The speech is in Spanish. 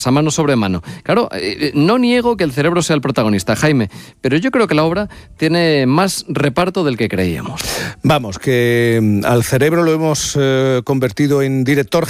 a mano sobre mano. Claro, no niego que el cerebro sea el protagonista, Jaime, pero yo creo que la obra tiene más reparto del que creíamos. Vamos, que al cerebro lo hemos convertido en director